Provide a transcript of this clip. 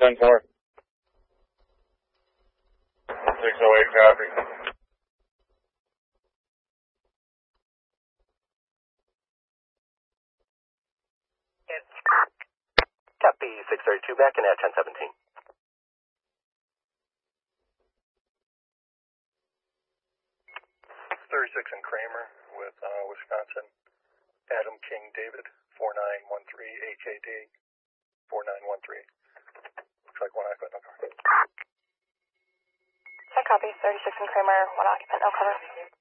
10-4. 608 copy. Copy 632 back in at 1017. 36 and Kramer with Wisconsin. Adam King David, 4913 AKD, 4913. Looks like one occupant, no cover. I copy 36 and Kramer, one occupant, no cover.